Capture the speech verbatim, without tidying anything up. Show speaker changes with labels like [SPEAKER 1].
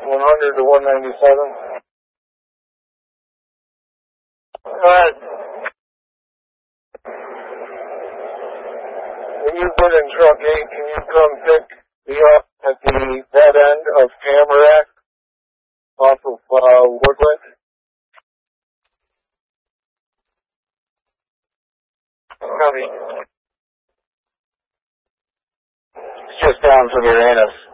[SPEAKER 1] one hundred to one ninety-seven. Alright. When you get in truck eight, can you come pick me up at the that end of Tamarack off of uh, Woodland? Copy. It's just down from Uranus.